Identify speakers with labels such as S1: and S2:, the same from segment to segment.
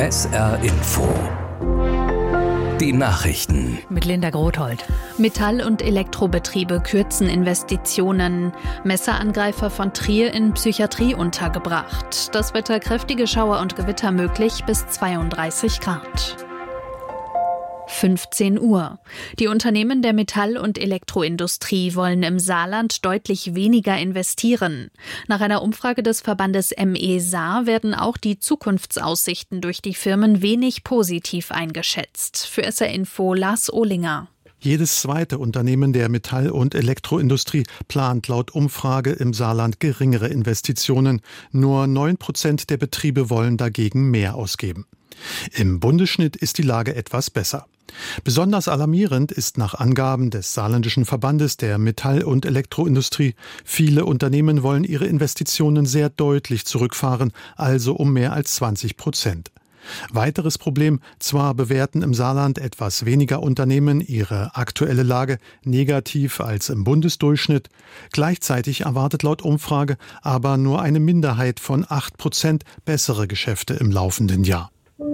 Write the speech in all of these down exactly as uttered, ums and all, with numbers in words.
S1: S R Info. Die Nachrichten.
S2: Mit Linda Grothold.
S3: Metall- und Elektrobetriebe kürzen Investitionen. Messerangreifer von Trier in Psychiatrie untergebracht. Das Wetter: kräftige Schauer und Gewitter möglich bis zweiunddreißig Grad. fünfzehn Uhr. Die Unternehmen der Metall- und Elektroindustrie wollen im Saarland deutlich weniger investieren. Nach einer Umfrage des Verbandes M E Saar werden auch die Zukunftsaussichten durch die Firmen wenig positiv eingeschätzt. Für S R Info Lars Ohlinger.
S4: Jedes zweite Unternehmen der Metall- und Elektroindustrie plant laut Umfrage im Saarland geringere Investitionen. Nur neun Prozent der Betriebe wollen dagegen mehr ausgeben. Im Bundesschnitt ist die Lage etwas besser. Besonders alarmierend ist nach Angaben des Saarländischen Verbandes der Metall- und Elektroindustrie: viele Unternehmen wollen ihre Investitionen sehr deutlich zurückfahren, also um mehr als zwanzig Prozent. Weiteres Problem: zwar bewerten im Saarland etwas weniger Unternehmen ihre aktuelle Lage negativ als im Bundesdurchschnitt. Gleichzeitig erwartet laut Umfrage aber nur eine Minderheit von acht Prozent bessere Geschäfte im laufenden Jahr.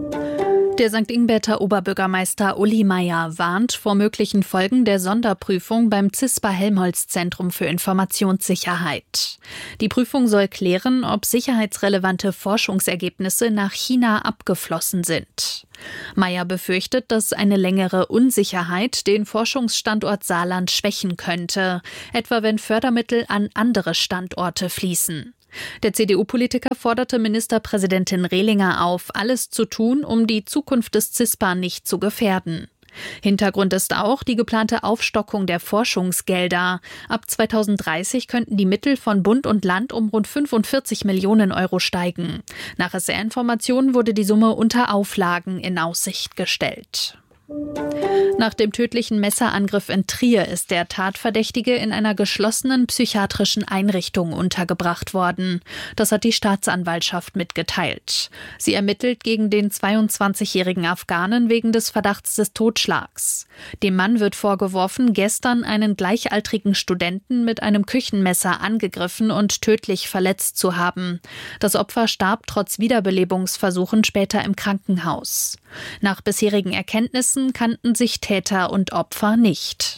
S3: Der Sankt Ingbärter Oberbürgermeister Uli Meier warnt vor möglichen Folgen der Sonderprüfung beim CISPA-Helmholtz-Zentrum für Informationssicherheit. Die Prüfung soll klären, ob sicherheitsrelevante Forschungsergebnisse nach China abgeflossen sind. Meier befürchtet, dass eine längere Unsicherheit den Forschungsstandort Saarland schwächen könnte, etwa wenn Fördermittel an andere Standorte fließen. Der C D U-Politiker forderte Ministerpräsidentin Rehlinger auf, alles zu tun, um die Zukunft des CISPA nicht zu gefährden. Hintergrund ist auch die geplante Aufstockung der Forschungsgelder. Ab zweitausenddreißig könnten die Mittel von Bund und Land um rund fünfundvierzig Millionen Euro steigen. Nach S R-Informationen wurde die Summe unter Auflagen in Aussicht gestellt. Nach dem tödlichen Messerangriff in Trier ist der Tatverdächtige in einer geschlossenen psychiatrischen Einrichtung untergebracht worden. Das hat die Staatsanwaltschaft mitgeteilt. Sie ermittelt gegen den zweiundzwanzigjährigen Afghanen wegen des Verdachts des Totschlags. Dem Mann wird vorgeworfen, gestern einen gleichaltrigen Studenten mit einem Küchenmesser angegriffen und tödlich verletzt zu haben. Das Opfer starb trotz Wiederbelebungsversuchen später im Krankenhaus. Nach bisherigen Erkenntnissen kannten sich Täter und Opfer nicht.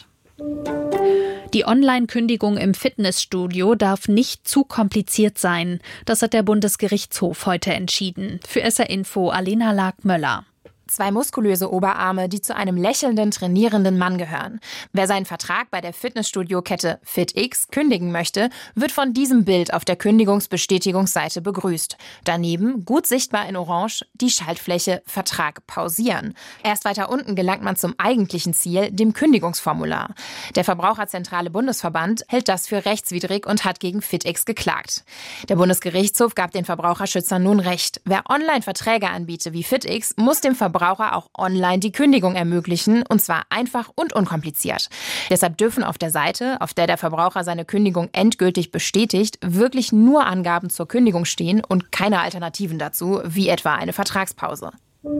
S3: Die Online-Kündigung im Fitnessstudio darf nicht zu kompliziert sein. Das hat der Bundesgerichtshof heute entschieden. Für S R Info Alena Lag-Möller.
S5: Zwei muskulöse Oberarme, die zu einem lächelnden, trainierenden Mann gehören. Wer seinen Vertrag bei der Fitnessstudio-Kette FitX kündigen möchte, wird von diesem Bild auf der Kündigungsbestätigungsseite begrüßt. Daneben, gut sichtbar in Orange, die Schaltfläche Vertrag pausieren. Erst weiter unten gelangt man zum eigentlichen Ziel, dem Kündigungsformular. Der Verbraucherzentrale Bundesverband hält das für rechtswidrig und hat gegen FitX geklagt. Der Bundesgerichtshof gab den Verbraucherschützern nun recht. Wer Online-Verträge anbietet wie FitX, muss dem Verbraucher Verbraucher auch online die Kündigung ermöglichen, und zwar einfach und unkompliziert. Deshalb dürfen auf der Seite, auf der der Verbraucher seine Kündigung endgültig bestätigt, wirklich nur Angaben zur Kündigung stehen und keine Alternativen dazu, wie etwa eine Vertragspause.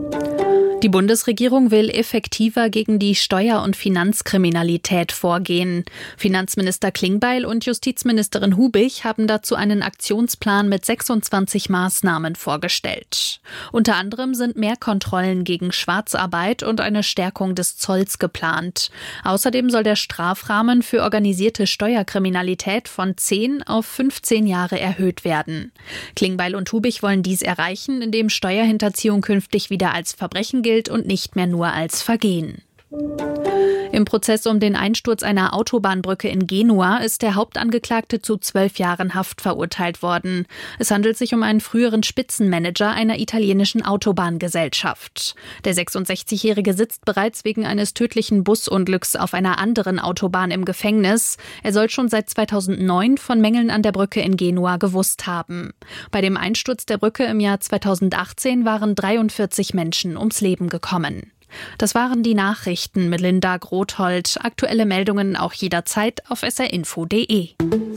S3: Die Bundesregierung will effektiver gegen die Steuer- und Finanzkriminalität vorgehen. Finanzminister Klingbeil und Justizministerin Hubig haben dazu einen Aktionsplan mit sechsundzwanzig Maßnahmen vorgestellt. Unter anderem sind mehr Kontrollen gegen Schwarzarbeit und eine Stärkung des Zolls geplant. Außerdem soll der Strafrahmen für organisierte Steuerkriminalität von zehn auf fünfzehn Jahre erhöht werden. Klingbeil und Hubig wollen dies erreichen, indem Steuerhinterziehung künftig wieder als Verbrechen gilt und nicht mehr nur als Vergehen. Im Prozess um den Einsturz einer Autobahnbrücke in Genua ist der Hauptangeklagte zu zwölf Jahren Haft verurteilt worden. Es handelt sich um einen früheren Spitzenmanager einer italienischen Autobahngesellschaft. Der sechsundsechzigjährige sitzt bereits wegen eines tödlichen Busunglücks auf einer anderen Autobahn im Gefängnis. Er soll schon seit zweitausendneun von Mängeln an der Brücke in Genua gewusst haben. Bei dem Einsturz der Brücke im Jahr zweitausendachtzehn waren dreiundvierzig Menschen ums Leben gekommen. Das waren die Nachrichten mit Linda Grothold. Aktuelle Meldungen auch jederzeit auf s r info punkt d e.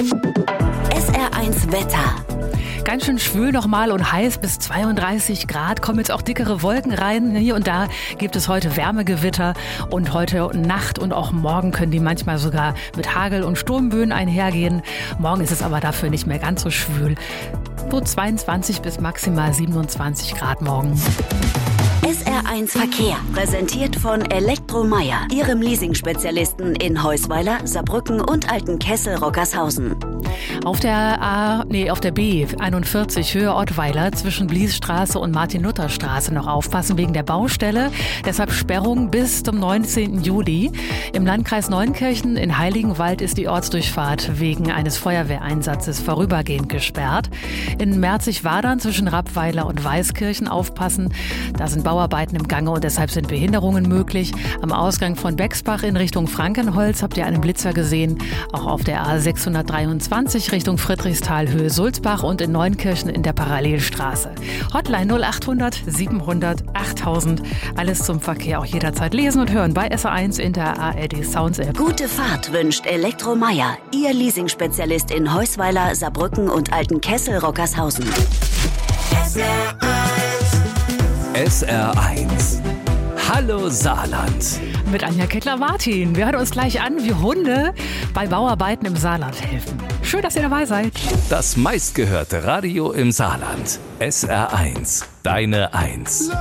S2: S R eins Wetter. Ganz schön schwül nochmal und heiß bis zweiunddreißig Grad. Kommen jetzt auch dickere Wolken rein. Hier und da gibt es heute Wärmegewitter. Und heute Nacht und auch morgen können die manchmal sogar mit Hagel und Sturmböen einhergehen. Morgen ist es aber dafür nicht mehr ganz so schwül. So zweiundzwanzig bis maximal siebenundzwanzig Grad morgen.
S6: S R eins Verkehr, präsentiert von Elektromeier, Ihrem Leasing-Spezialisten in Heusweiler, Saarbrücken und Altenkessel-Rockershausen.
S2: Auf der A, nee, auf der B einundvierzig Höhe Ottweiler zwischen Bliesstraße und Martin-Luther-Straße noch aufpassen wegen der Baustelle. Deshalb Sperrung bis zum neunzehnten Juli. Im Landkreis Neunkirchen in Heiligenwald ist die Ortsdurchfahrt wegen eines Feuerwehreinsatzes vorübergehend gesperrt. In Merzig-Wadern zwischen Rappweiler und Weißkirchen aufpassen. Da sind Bauarbeiten im Gange und deshalb sind Behinderungen möglich. Am Ausgang von Bexbach in Richtung Frankenholz habt ihr einen Blitzer gesehen. Auch auf der A sechshundertdreiundzwanzig Richtung Friedrichsthal Höhe Sulzbach und in Neunkirchen in der Parallelstraße. Hotline null achthundert siebenhundert achttausend. Alles zum Verkehr auch jederzeit lesen und hören bei S R eins in der A R D Sounds App.
S6: Gute Fahrt wünscht Elektromeier, Ihr Leasing-Spezialist in Heusweiler, Saarbrücken und Altenkessel-Rockershausen.
S1: S R eins. S R eins. Hallo Saarland.
S2: Mit Anja Kettler-Martin. Wir hören uns gleich an, wie Hunde bei Bauarbeiten im Saarland helfen. Schön, dass ihr dabei seid.
S1: Das meistgehörte Radio im Saarland. S R eins. Deine Eins.